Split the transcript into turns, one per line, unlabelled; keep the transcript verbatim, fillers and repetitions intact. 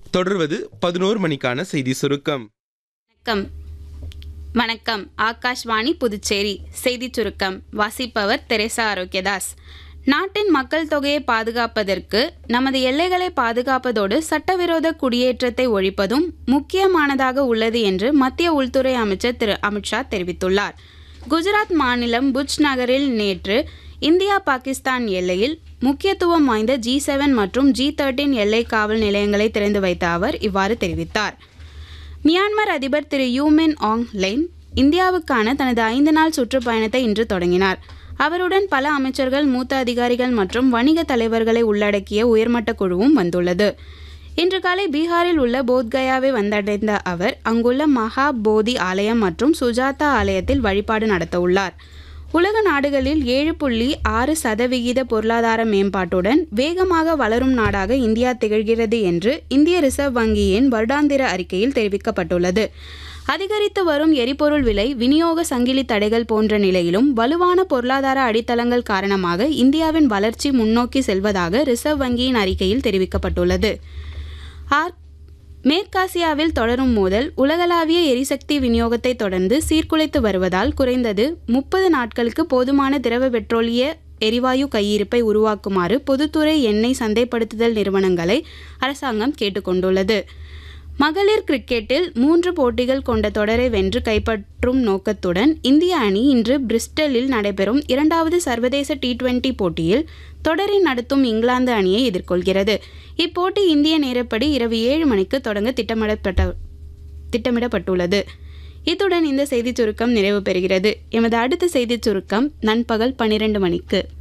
தொடர்வது பதினோரு மணிக்கான செய்தி சுருக்கம்.
வணக்கம் வணக்கம் ஆகாஷ்வாணி புதுச்சேரி செய்திச் சுருக்கம் வாசிப்பவர் தெரேசா ஆரோக்கியதாஸ். நாட்டின் மக்கள் தொகையை பாதுகாப்பதற்கு நமது எல்லைகளை பாதுகாப்பதோடு சட்டவிரோத குடியேற்றத்தை ஒழிப்பதும் முக்கியமானதாக உள்ளது என்று மத்திய உள்துறை அமைச்சர் திரு அமித்ஷா தெரிவித்துள்ளார். குஜராத் மாநிலம் புஜ் நகரில் நேற்று இந்தியா பாகிஸ்தான் எல்லையில் முக்கியத்துவம் வாய்ந்த ஜி செவன் மற்றும் ஜி தேர்ட்டீன் எல்லை காவல் நிலையங்களை திறந்து வைத்த அவர் இவ்வாறு தெரிவித்தார். மியான்மர் அதிபர் திரு யூ மின் ஆங் லைன் இந்தியாவுக்கான தனது ஐந்து நாள் சுற்றுப்பயணத்தை இன்று தொடங்கினார். அவருடன் பல அமைச்சர்கள், மூத்த அதிகாரிகள் மற்றும் வணிக தலைவர்களை உள்ளடக்கிய உயர்மட்ட குழுவும் வந்துள்ளது. இன்று காலை பீகாரில் உள்ள போத்கயாவை வந்தடைந்த அவர் அங்குள்ள மகா போதி ஆலயம் மற்றும் சுஜாதா ஆலயத்தில் வழிபாடு நடத்தவுள்ளார். உலக நாடுகளில் ஏழு புள்ளி ஆறு சதவிகித பொருளாதார மேம்பாட்டுடன் வேகமாக வளரும் நாடாக இந்தியா திகழ்கிறது என்று இந்திய ரிசர்வ் வங்கியின் வருடாந்திர அறிக்கையில் தெரிவிக்கப்பட்டுள்ளது. அதிகரித்து வரும் எரிபொருள் விலை, விநியோக சங்கிலி தடைகள் போன்ற நிலையிலும் வலுவான பொருளாதார அடித்தளங்கள் காரணமாக இந்தியாவின் வளர்ச்சி முன்னோக்கி செல்வதாக ரிசர்வ் வங்கியின் அறிக்கையில் தெரிவிக்கப்பட்டுள்ளது. ஆர் மேற்காசியாவில் தொடரும் மோதல் உலகளாவிய எரிசக்தி விநியோகத்தை தொடர்ந்து சீர்குலைத்து வருவதால் குறைந்தது முப்பது நாட்களுக்கு போதுமான திரவ பெட்ரோலிய எரிவாயு கையிருப்பை உருவாக்குமாறு பொதுத்துறை எண்ணெய் சந்தைப்படுத்துதல் நிறுவனங்களை அரசாங்கம் கேட்டுக்கொண்டுள்ளது. மகளிர் கிரிக்கெட்டில் மூன்று போட்டிகள் கொண்ட தொடரை வென்று கைப்பற்றும் நோக்கத்துடன் இந்திய அணி இன்று பிரிஸ்டலில் நடைபெறும் இரண்டாவது சர்வதேச டி டுவெண்டி போட்டியில் தொடரை நடத்தும் இங்கிலாந்து அணியை எதிர்கொள்கிறது. இப்போட்டி இந்திய நேரப்படி இரவு ஏழு மணிக்கு தொடங்க திட்டமிடப்பட்ட திட்டமிடப்பட்டுள்ளது. இத்துடன் இந்த செய்திச் சுருக்கம் நிறைவு பெறுகிறது. எமது அடுத்த செய்திச் சுருக்கம் நண்பகல் பன்னிரண்டு மணிக்கு.